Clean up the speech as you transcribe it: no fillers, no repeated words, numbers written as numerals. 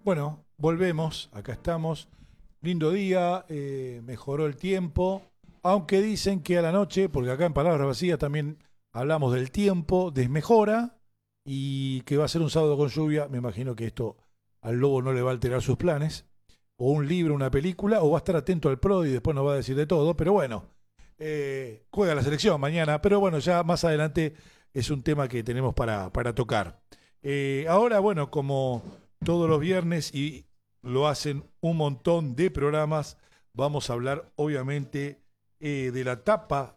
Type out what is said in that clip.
Bueno, volvemos, acá estamos. Lindo día, mejoró el tiempo, aunque dicen que a la noche, porque acá en Palabras Vacías también hablamos del tiempo, desmejora y que va a ser un sábado con lluvia. Me imagino que esto al lobo no le va a alterar sus planes, o un libro, una película, o va a estar atento al PRO y después nos va a decir de todo, pero bueno, juega la selección mañana, pero bueno, ya más adelante es un tema que tenemos para tocar. Ahora, bueno, como todos los viernes y lo hacen un montón de programas, vamos a hablar obviamente de la tapa